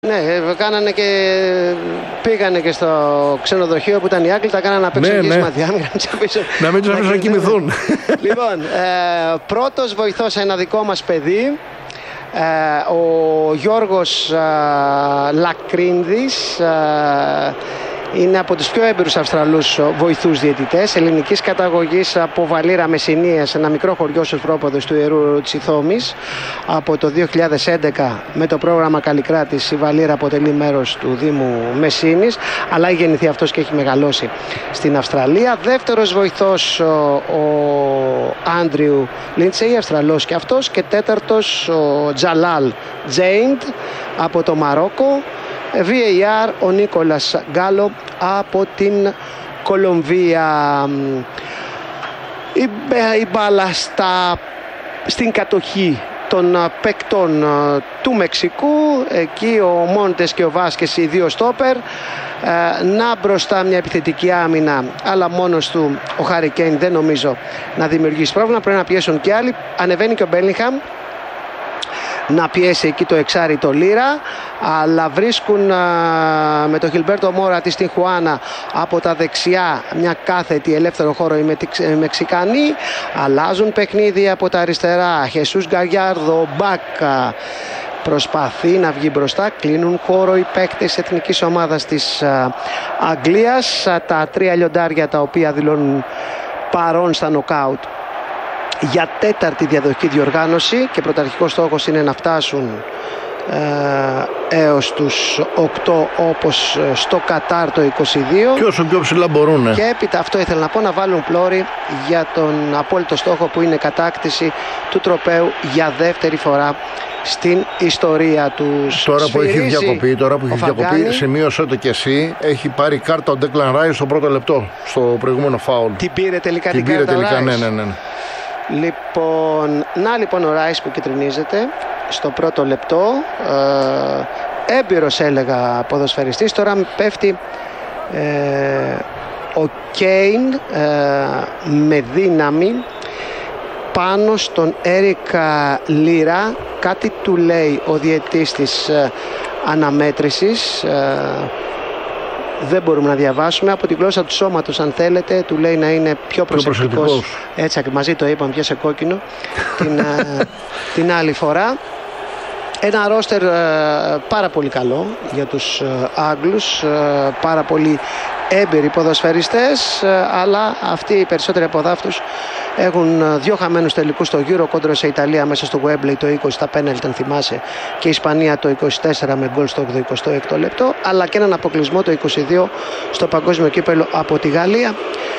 Ναι, κάνανε και πήγανε και στο ξενοδοχείο που ήταν οι Άγγλοι, τα κάνανε να παίξουν γύρισμα διάμοιρα. Να μην τους αφήσουν να κοιμηθούν. Λοιπόν, πρώτος βοηθός ένα δικό μας παιδί, ο Γιώργος Λακρίνδης, είναι από τους πιο έμπειρους Αυστραλούς βοηθούς διαιτητές, ελληνικής καταγωγής από Βαλήρα Μεσσηνίας, ένα μικρό χωριό στους πρόποδες του Ιερού Τσιθόμης. Από το 2011 με το πρόγραμμα Καλλικράτης η Βαλήρα αποτελεί μέρος του Δήμου Μεσσήνης, αλλά έχει γεννηθεί αυτός και έχει μεγαλώσει στην Αυστραλία. Δεύτερος βοηθός ο Άντριου Λίντσεϊ, Αυστραλός και αυτός, και τέταρτος ο Τζαλάλ Τζέιντ από το Μαρόκο. VAR ο Νίκολας Γκάλο από την Κολομβία. Η μπάλα στην κατοχή των παικτών του Μεξικού. Εκεί ο Μόντες και ο Βάσκες, οι δύο στόπερ. Να μπροστά μια επιθετική άμυνα, αλλά μόνος του ο Χάρι Κέιν δεν νομίζω να δημιουργήσει πρόβλημα. Πρέπει να πιέσουν και άλλοι. Ανεβαίνει και ο Μπέλιγχαμ να πιέσει εκεί το εξάρι το Λίρα, αλλά βρίσκουν με το Χιλμπέρτο Μόρα τη Τιχουάνα από τα δεξιά μια κάθετη ελεύθερο χώρο οι Μεξικανοί. Αλλάζουν παιχνίδι από τα αριστερά. Χεσούς Γκαγιάρδο, Μπάκα προσπαθεί να βγει μπροστά. Κλείνουν χώρο οι παίκτες εθνικής ομάδας της Αγγλίας. Τα τρία λιοντάρια τα οποία δηλώνουν παρόν στα νοκάουτ για τέταρτη διαδοχική διοργάνωση, και πρωταρχικός στόχος είναι να φτάσουν έως τους 8 όπως στο Κατάρ το 22, και όσο πιο ψηλά μπορούν. Και έπειτα, αυτό ήθελα να πω, να βάλουν πλώρη για τον απόλυτο στόχο που είναι κατάκτηση του τροπαίου για δεύτερη φορά στην ιστορία του. Τώρα που έχει διακοπεί, σημείωσε το και εσύ, έχει πάρει κάρτα ο Ντέκλαν Ράις στο πρώτο λεπτό, στο προηγούμενο φάουλ. Την πήρε τελικά την κάρτα Ράις. Ναι. Λοιπόν ο Ράις που κυτρινίζεται στο πρώτο λεπτό, έμπειρος έλεγα ποδοσφαιριστής. Τώρα πέφτει ο Κέιν με δύναμη πάνω στον Έρικα Λίρα. Κάτι του λέει ο διαιτητής της αναμέτρησης, δεν μπορούμε να διαβάσουμε. Από τη γλώσσα του σώματος, αν θέλετε, του λέει να είναι πιο προσεκτικός. Έτσι, μαζί το είπαμε, πιάσε κόκκινο την άλλη φορά. Ένα ρόστερ πάρα πολύ καλό για τους Άγγλους, πάρα πολύ έμπειροι ποδοσφαιριστές, αλλά αυτοί οι περισσότεροι από αυτούς έχουν δύο χαμένους τελικούς στο Euro, κόντρα σε Ιταλία μέσα στο Wembley το 20 στα πέναλτι, αν θυμάσαι, και Ισπανία το 24 με γκολ στο 26ο λεπτό, αλλά και έναν αποκλεισμό το 22 στο παγκόσμιο κύπελο από τη Γαλλία.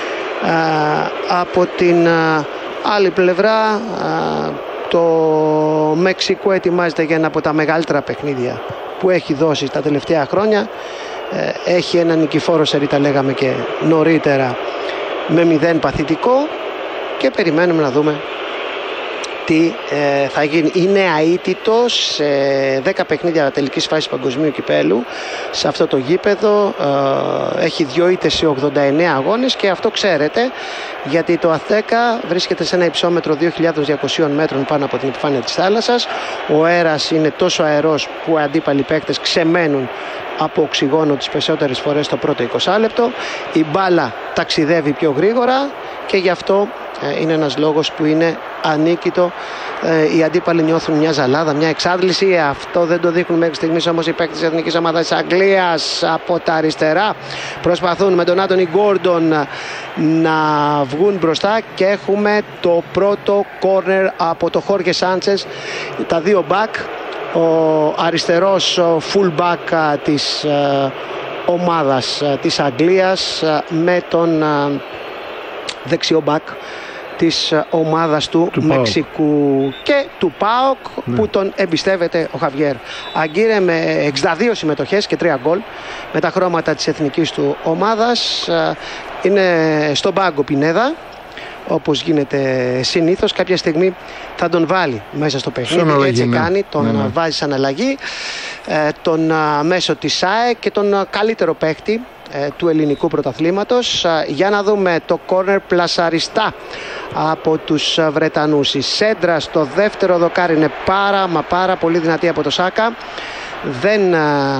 Από την άλλη πλευρά, το Μεξικό ετοιμάζεται για ένα από τα μεγαλύτερα παιχνίδια που έχει δώσει τα τελευταία χρόνια. Έχει ένα νικηφόρο σερί, τα λέγαμε και νωρίτερα, με 0 παθητικό, και περιμένουμε να δούμε τι θα γίνει. Είναι αίτητος σε 10 παιχνίδια τελικής φάσης παγκοσμίου κυπέλου σε αυτό το γήπεδο. Έχει 2 ήττες σε 89 αγώνες, και αυτό ξέρετε γιατί το Αθέκα βρίσκεται σε ένα υψόμετρο 2.200 μέτρων πάνω από την επιφάνεια της θάλασσας. Ο αέρας είναι τόσο αερός που οι αντίπαλοι παίκτες ξεμένουν από οξυγόνο τις περισσότερες φορές το πρώτο 20 λεπτό. Η μπάλα ταξιδεύει πιο γρήγορα, και γι' αυτό είναι ένας λόγος που είναι ανίκητο. Οι αντίπαλοι νιώθουν μια ζαλάδα, μια εξάντληση. Αυτό δεν το δείχνουν μέχρι στιγμής όμως οι παίκτες της εθνικής ομάδας της Αγγλίας. Από τα αριστερά προσπαθούν με τον Άντονι Γκόρντον να βγουν μπροστά, και έχουμε το πρώτο κόρνερ από το Χόρχε Σάντσες. Τα δύο μπακ, ο αριστερός full back της ομάδας της Αγγλίας με τον δεξιό μπακ της ομάδας του Μεξικού και του ΠΑΟΚ, που τον εμπιστεύεται ο Χαβιέρ Αγκύρε, με 62 συμμετοχές και 3 γκολ με τα χρώματα της εθνικής του ομάδας. Είναι στον πάγκο Πινέδα, όπως γίνεται συνήθως. Κάποια στιγμή θα τον βάλει μέσα στο παιχνίδι, έτσι κάνει, τον βάζει σαν αλλαγή, τον μέσο της ΣΑΕ και τον καλύτερο παίκτη του ελληνικού πρωταθλήματος. Για να δούμε το κόρνερ πλασαριστά από τους Βρετανούς. Η σέντρα στο δεύτερο δοκάρι είναι πάρα πολύ δυνατή από το Σάκα. Δεν